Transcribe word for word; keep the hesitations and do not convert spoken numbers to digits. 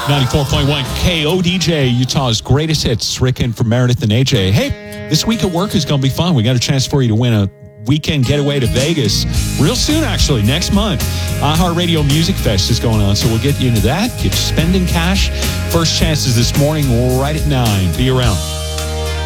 ninety-four point one K O D J, Utah's greatest hits. Rick in for Meredith and A J. Hey, this week at work is going to be fun. We got a chance for you to win a weekend getaway to Vegas real soon, actually, next month. iHeartRadio Music Fest is going on, so we'll get you into that. Get spending cash. First chances this morning right at nine. Be around.